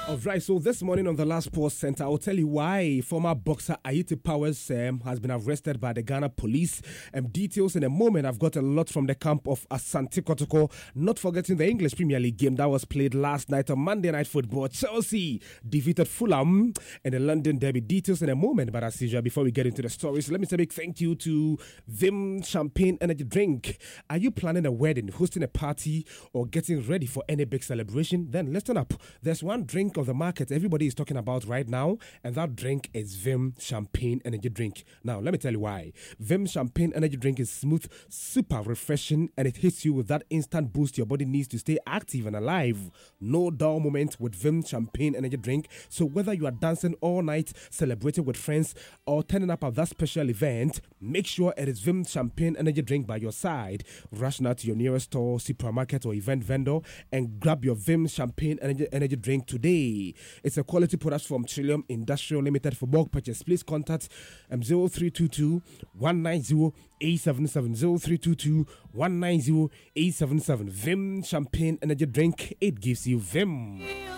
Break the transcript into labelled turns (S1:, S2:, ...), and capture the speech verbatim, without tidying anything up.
S1: All right, so this morning on the Last Sports Center, I'll tell you why former boxer Ayiti Powers um, has been arrested by the Ghana police. Um, details in a moment. I've got a lot from the camp of Asante Kotoko. Not forgetting the English Premier League game that was played last night on Monday Night Football. Chelsea defeated Fulham in the London Derby. Details in a moment, but as usual, before we get into the stories, let me say a big thank you to Vim Champagne Energy Drink. Are you planning a wedding, hosting a party, or getting ready for any big celebration? Then listen up. There's one drink of the market everybody is talking about right now, and that drink is Vim Champagne Energy Drink. Now, let me tell you why. Vim Champagne Energy Drink is smooth, super refreshing, and it hits you with that instant boost your body needs to stay active and alive. No dull moment with Vim Champagne Energy Drink. So whether you are dancing all night, celebrating with friends, or turning up at that special event, make sure it is Vim Champagne Energy Drink by your side. Rush now to your nearest store, supermarket, or event vendor and grab your Vim Champagne Energy, energy Drink today. It's a quality product from Trillium Industrial Limited. For bulk purchase, please contact um, zero three two two, one nine zero, eight seven seven, zero three two two, one nine zero, eight seven seven. Vim Champagne Energy Drink, it gives you Vim.